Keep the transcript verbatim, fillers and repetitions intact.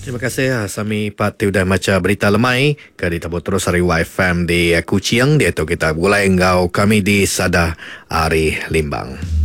Terima kasih Sami Pati udah baca berita lemai ke di tabur terus hari Y F M di Kuching dia tu kita mulai engau kami di Sada Ari Limbang.